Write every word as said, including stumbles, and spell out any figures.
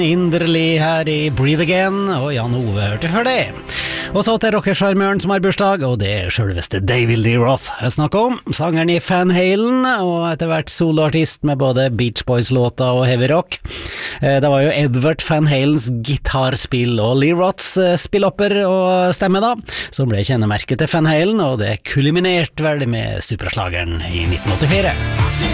Inderlig her i Breathe Again, og Jan Ove hørte før det. Og så til rockesjarmøren som har bursdag, og det er selveste David Lee Roth jeg snakker om. Sangeren i Van Halen, og etter hvert soloartist med både Beach Boys-låter og heavy rock. Det var jo Edward Van Halens gitarspill og Lee Roths spillopper og stemme da, som ble kjennemerket til Van Halen, og det kulminerte vel med superslageren i nitten åttifire.